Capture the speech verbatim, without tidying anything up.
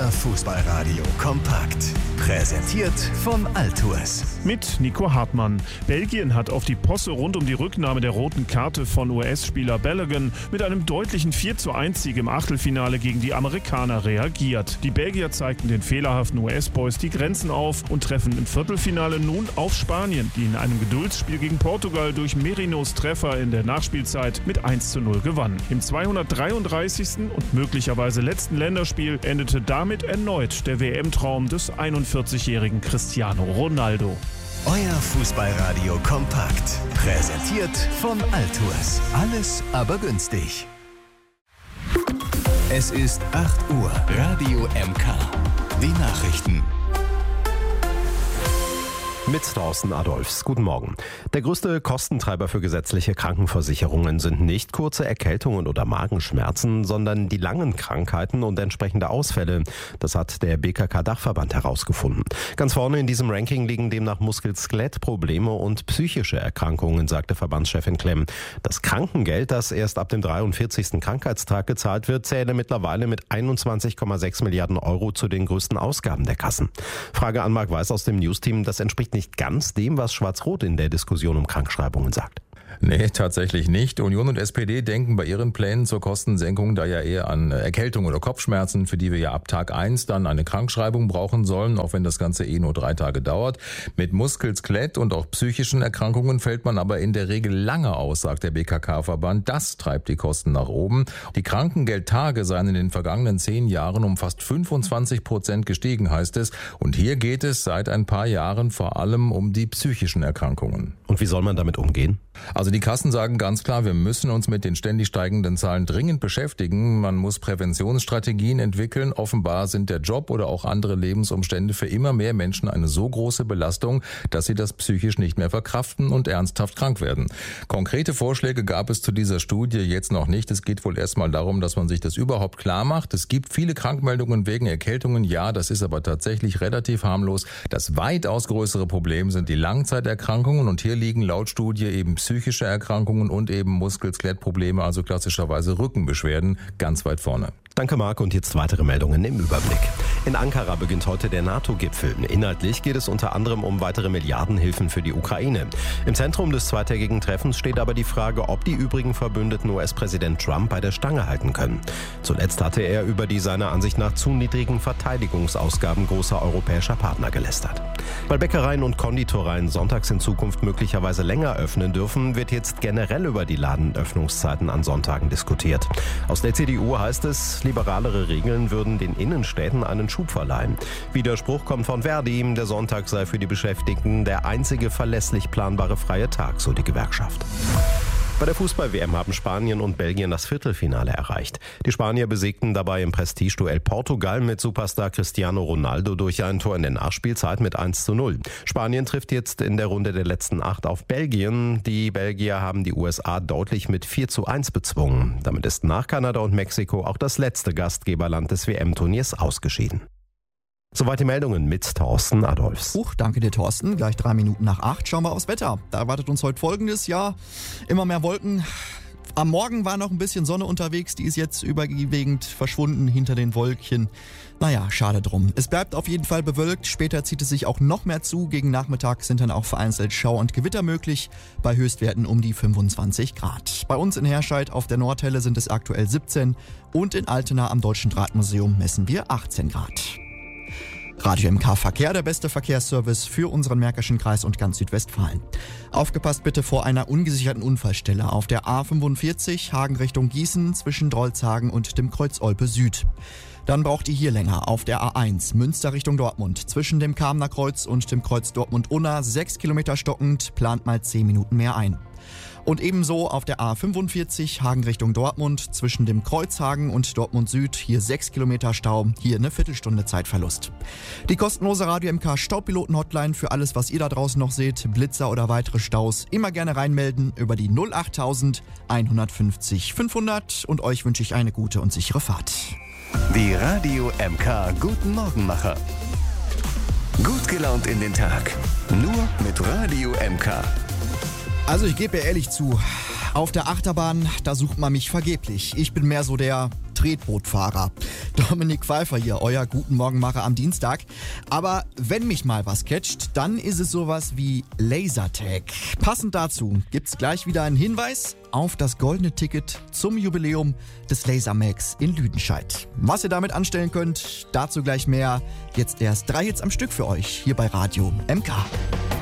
Euer Fußballradio kompakt. Präsentiert von Altours. Mit Nico Hartmann. Belgien hat auf die Posse rund um die Rücknahme der roten Karte von U S-Spieler Balogun mit einem deutlichen vier zu eins Sieg im Achtelfinale gegen die Amerikaner reagiert. Die Belgier zeigten den fehlerhaften U S-Boys die Grenzen auf und treffen im Viertelfinale nun auf Spanien, die in einem Geduldsspiel gegen Portugal durch Merinos Treffer in der Nachspielzeit mit eins zu null gewann. Im zweihundertdreiunddreißigsten und möglicherweise letzten Länderspiel endete damit erneut der W M-Traum des einundvierzigjährigen Cristiano Ronaldo. Euer Fußballradio kompakt. Präsentiert von Altours. Alles aber günstig. Es ist acht Uhr. Radio M K. Die Nachrichten. Mit Thorsten Adolfs. Guten Morgen. Der größte Kostentreiber für gesetzliche Krankenversicherungen sind nicht kurze Erkältungen oder Magenschmerzen, sondern die langen Krankheiten und entsprechende Ausfälle. Das hat der B K K-Dachverband herausgefunden. Ganz vorne in diesem Ranking liegen demnach Muskel-Skelett-Probleme und psychische Erkrankungen, sagte Verbandschefin Klemm. Das Krankengeld, das erst ab dem dreiundvierzigsten Krankheitstag gezahlt wird, zähle mittlerweile mit einundzwanzig Komma sechs Milliarden Euro zu den größten Ausgaben der Kassen. Frage an Marc Weiß aus dem Newsteam, das entspricht nicht ganz dem, was Schwarz-Rot in der Diskussion um Krankschreibungen sagt. Nee, tatsächlich nicht. Union und S P D denken bei ihren Plänen zur Kostensenkung da ja eher an Erkältung oder Kopfschmerzen, für die wir ja ab Tag eins dann eine Krankschreibung brauchen sollen, auch wenn das Ganze eh nur drei Tage dauert. Mit Muskel-, Skelett- und auch psychischen Erkrankungen fällt man aber in der Regel lange aus, sagt der B K K-Verband. Das treibt die Kosten nach oben. Die Krankengeldtage seien in den vergangenen zehn Jahren um fast fünfundzwanzig Prozent gestiegen, heißt es. Und hier geht es seit ein paar Jahren vor allem um die psychischen Erkrankungen. Und wie soll man damit umgehen? Also die Kassen sagen ganz klar, wir müssen uns mit den ständig steigenden Zahlen dringend beschäftigen. Man muss Präventionsstrategien entwickeln. Offenbar sind der Job oder auch andere Lebensumstände für immer mehr Menschen eine so große Belastung, dass sie das psychisch nicht mehr verkraften und ernsthaft krank werden. Konkrete Vorschläge gab es zu dieser Studie jetzt noch nicht. Es geht wohl erstmal darum, dass man sich das überhaupt klar macht. Es gibt viele Krankmeldungen wegen Erkältungen. Ja, das ist aber tatsächlich relativ harmlos. Das weitaus größere Problem sind die Langzeiterkrankungen. Und hier liegen laut Studie eben psychische Erkrankungen und eben Muskel-Skelett-Probleme, also klassischerweise Rückenbeschwerden, ganz weit vorne. Danke, Marc. Und jetzt weitere Meldungen im Überblick. In Ankara beginnt heute der NATO-Gipfel. Inhaltlich geht es unter anderem um weitere Milliardenhilfen für die Ukraine. Im Zentrum des zweitägigen Treffens steht aber die Frage, ob die übrigen Verbündeten U S-Präsident Trump bei der Stange halten können. Zuletzt hatte er über die seiner Ansicht nach zu niedrigen Verteidigungsausgaben großer europäischer Partner gelästert. Weil Bäckereien und Konditoreien sonntags in Zukunft möglicherweise länger öffnen dürfen, wird jetzt generell über die Ladenöffnungszeiten an Sonntagen diskutiert. Aus der C D U heißt es, liberalere Regeln würden den Innenstädten einen Schub verleihen. Widerspruch kommt von Verdi, der Sonntag sei für die Beschäftigten der einzige verlässlich planbare freie Tag, so die Gewerkschaft. Bei der Fußball-W M haben Spanien und Belgien das Viertelfinale erreicht. Die Spanier besiegten dabei im Prestigeduell Portugal mit Superstar Cristiano Ronaldo durch ein Tor in der Nachspielzeit mit eins zu null. Spanien trifft jetzt in der Runde der letzten acht auf Belgien. Die Belgier haben die U S A deutlich mit vier zu eins bezwungen. Damit ist nach Kanada und Mexiko auch das letzte Gastgeberland des W M-Turniers ausgeschieden. Soweit die Meldungen mit Thorsten Adolfs. Huch, danke dir, Thorsten. Gleich drei Minuten nach acht schauen wir aufs Wetter. Da erwartet uns heute Folgendes. Ja, immer mehr Wolken. Am Morgen war noch ein bisschen Sonne unterwegs. Die ist jetzt überwiegend verschwunden hinter den Wolkchen. Naja, schade drum. Es bleibt auf jeden Fall bewölkt. Später zieht es sich auch noch mehr zu. Gegen Nachmittag sind dann auch vereinzelt Schauer und Gewitter möglich. Bei Höchstwerten um die fünfundzwanzig Grad. Bei uns in Herscheid auf der Nordhelle sind es aktuell siebzehn. Und in Altena am Deutschen Drahtmuseum messen wir achtzehn Grad. Radio M K Verkehr, der beste Verkehrsservice für unseren Märkischen Kreis und ganz Südwestfalen. Aufgepasst bitte vor einer ungesicherten Unfallstelle auf der A fünfundvierzig Hagen Richtung Gießen zwischen Drolshagen und dem Kreuz Olpe Süd. Dann braucht ihr hier länger auf der A eins Münster Richtung Dortmund zwischen dem Kamener Kreuz und dem Kreuz Dortmund-Unna sechs Kilometer stockend, plant mal zehn Minuten mehr ein. Und ebenso auf der A fünfundvierzig Hagen Richtung Dortmund zwischen dem Kreuzhagen und Dortmund Süd hier sechs Kilometer Stau, hier eine Viertelstunde Zeitverlust. Die kostenlose Radio M K Staupiloten-Hotline für alles, was ihr da draußen noch seht, Blitzer oder weitere Staus, immer gerne reinmelden über die null acht hundertfünfzig fünfhundert und euch wünsche ich eine gute und sichere Fahrt. Die Radio M K Guten Morgenmacher. Gut gelaunt in den Tag. Nur mit Radio M K. Also ich gebe ehrlich zu, auf der Achterbahn, da sucht man mich vergeblich. Ich bin mehr so der Tretbootfahrer. Dominik Pfeiffer hier, euer Guten Morgenmacher am Dienstag. Aber wenn mich mal was catcht, dann ist es sowas wie Lasertag. Passend dazu gibt's gleich wieder einen Hinweis auf das goldene Ticket zum Jubiläum des Lasermags in Lüdenscheid. Was ihr damit anstellen könnt, dazu gleich mehr. Jetzt erst drei Hits am Stück für euch hier bei Radio M K.